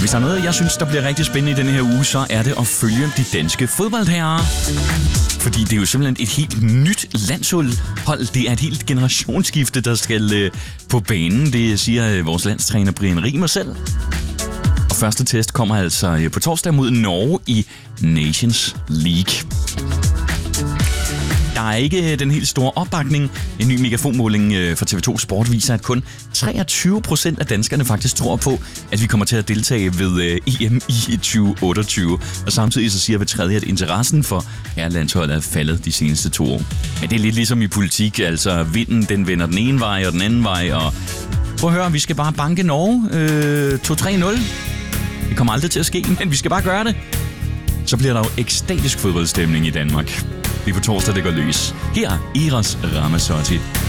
Hvis der er noget, jeg synes, der bliver rigtig spændende i denne her uge, så er det at følge de danske fodboldherrer. Fordi det er jo simpelthen et helt nyt landshold. Det er et helt generationsskifte, der skal på banen. Det siger vores landstræner Brian Riemer selv. Og første test kommer altså på torsdag mod Norge i Nations League. Der er ikke den helt store opbakning. En ny megafonmåling fra TV2 Sport viser, at kun 23% af danskerne faktisk tror på, at vi kommer til at deltage ved EM i 2028. Og samtidig så siger hver tredje, at interessen for herrelandsholdet er faldet de seneste 2 år. Men det er lidt ligesom i politik, altså vinden den vender den ene vej og den anden vej. Og prøv at høre, vi skal bare banke Norge 2-3-0. Det kommer aldrig til at ske, men vi skal bare gøre det. Så bliver der jo ekstatisk fodboldstemning i Danmark. Det er på torsdag, det går løs. Her er Eros Ramazzotti.